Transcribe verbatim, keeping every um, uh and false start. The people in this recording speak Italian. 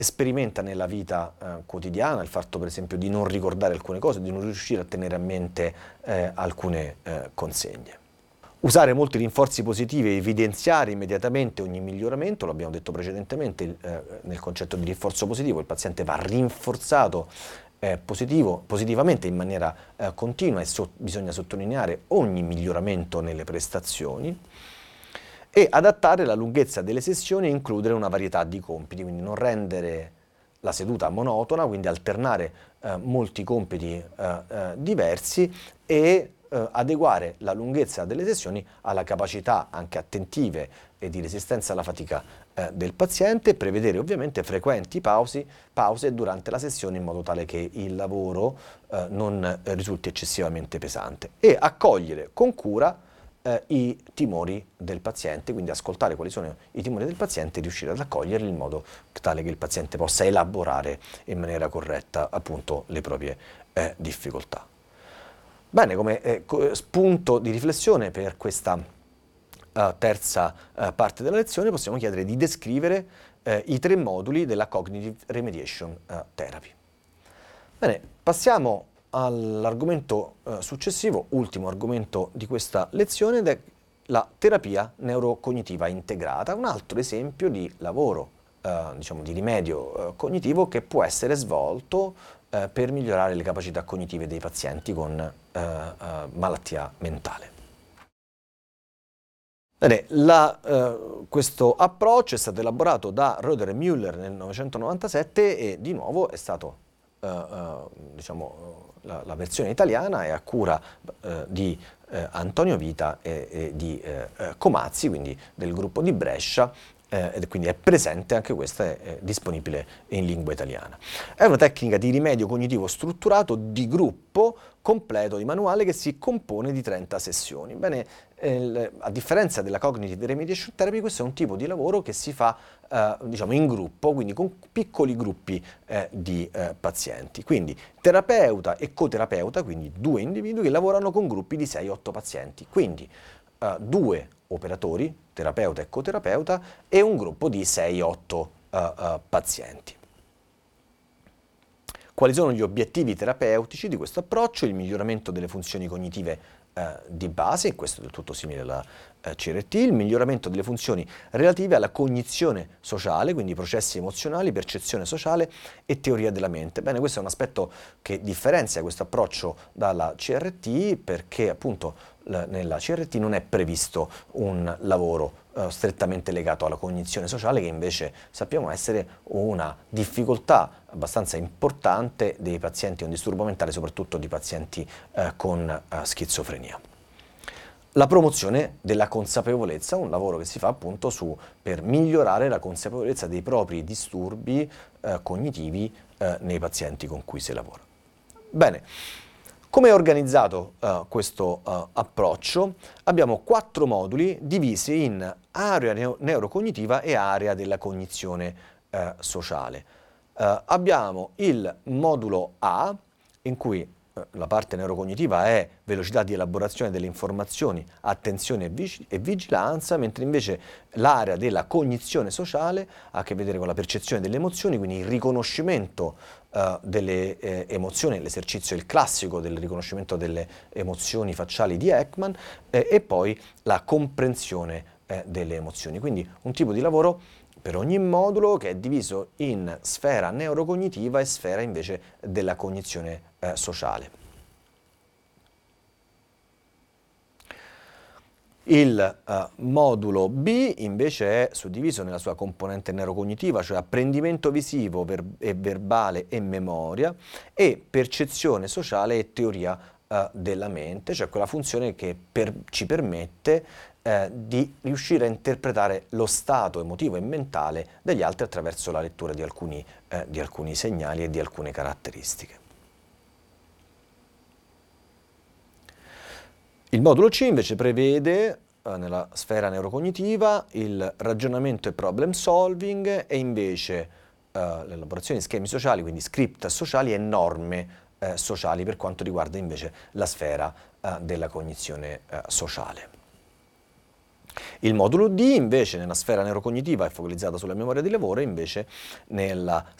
sperimenta nella vita eh, quotidiana il fatto per esempio di non ricordare alcune cose, di non riuscire a tenere a mente eh, alcune eh, consegne. Usare molti rinforzi positivi e evidenziare immediatamente ogni miglioramento, lo abbiamo detto precedentemente il, eh, nel concetto di rinforzo positivo, il paziente va rinforzato eh, positivo, positivamente in maniera eh, continua e so, bisogna sottolineare ogni miglioramento nelle prestazioni e adattare la lunghezza delle sessioni e includere una varietà di compiti, quindi non rendere la seduta monotona, quindi alternare eh, molti compiti eh, eh, diversi e eh, adeguare la lunghezza delle sessioni alla capacità anche attentive e di resistenza alla fatica eh, del paziente, prevedere ovviamente frequenti pausi, pause durante la sessione in modo tale che il lavoro eh, non eh, risulti eccessivamente pesante e accogliere con cura eh, i timori del paziente, quindi ascoltare quali sono i timori del paziente e riuscire ad accoglierli in modo tale che il paziente possa elaborare in maniera corretta appunto le proprie eh, difficoltà. Bene, come eh, spunto di riflessione per questa uh, terza uh, parte della lezione possiamo chiedere di descrivere uh, i tre moduli della Cognitive Remediation uh, Therapy. Bene, passiamo all'argomento uh, successivo, ultimo argomento di questa lezione, ed è la terapia neurocognitiva integrata, un altro esempio di lavoro, uh, diciamo di rimedio uh, cognitivo che può essere svolto uh, per migliorare le capacità cognitive dei pazienti con uh, uh, malattia mentale. Bene, la, uh, questo approccio è stato elaborato da Roeder e Müller nel millenovecentonovantasette e di nuovo è stato Uh, uh, diciamo, la, la versione italiana è a cura uh, di uh, Antonio Vita e, e di uh, Comazzi, quindi del gruppo di Brescia, uh, ed quindi è presente anche questa, è, è disponibile in lingua italiana. È una tecnica di rimedio cognitivo strutturato di gruppo completo di manuale che si compone di trenta sessioni. Bene, eh, a differenza della Cognitive Remediation Therapy, questo è un tipo di lavoro che si fa eh, diciamo in gruppo, quindi con piccoli gruppi eh, di eh, pazienti. Quindi terapeuta e coterapeuta, quindi due individui che lavorano con gruppi di sei otto pazienti. Quindi eh, due operatori, terapeuta e coterapeuta, e un gruppo di sei otto eh, eh, pazienti. Quali sono gli obiettivi terapeutici di questo approccio? Il miglioramento delle funzioni cognitive eh, di base, e questo è del tutto simile alla eh, C R T, il miglioramento delle funzioni relative alla cognizione sociale, quindi processi emozionali, percezione sociale e teoria della mente. Bene, questo è un aspetto che differenzia questo approccio dalla C R T perché appunto nella C R T non è previsto un lavoro Uh, strettamente legato alla cognizione sociale, che invece sappiamo essere una difficoltà abbastanza importante dei pazienti con disturbo mentale, soprattutto di pazienti uh, con uh, schizofrenia. La promozione della consapevolezza, un lavoro che si fa appunto su, per migliorare la consapevolezza dei propri disturbi uh, cognitivi uh, nei pazienti con cui si lavora. Bene. Come è organizzato uh, questo uh, approccio? Abbiamo quattro moduli divisi in area neo neurocognitiva e area della cognizione uh, sociale. Uh, abbiamo il modulo A, in cui uh, la parte neurocognitiva è velocità di elaborazione delle informazioni, attenzione e, vig e vigilanza, mentre invece l'area della cognizione sociale ha a che vedere con la percezione delle emozioni, quindi il riconoscimento Uh, delle eh, emozioni, l'esercizio, il classico del riconoscimento delle emozioni facciali di Ekman eh, e poi la comprensione eh, delle emozioni. Quindi un tipo di lavoro per ogni modulo che è diviso in sfera neurocognitiva e sfera invece della cognizione eh, sociale. Il uh, modulo B invece è suddiviso nella sua componente neurocognitiva, cioè apprendimento visivo ver e verbale e memoria, e percezione sociale e teoria uh, della mente, cioè quella funzione che per ci permette uh, di riuscire a interpretare lo stato emotivo e mentale degli altri attraverso la lettura di alcuni, uh, di alcuni segnali e di alcune caratteristiche. Il modulo C invece prevede eh, nella sfera neurocognitiva il ragionamento e problem solving e invece eh, l'elaborazione di schemi sociali, quindi script sociali e norme eh, sociali per quanto riguarda invece la sfera eh, della cognizione eh, sociale. Il modulo D invece nella sfera neurocognitiva è focalizzata sulla memoria di lavoro, invece nella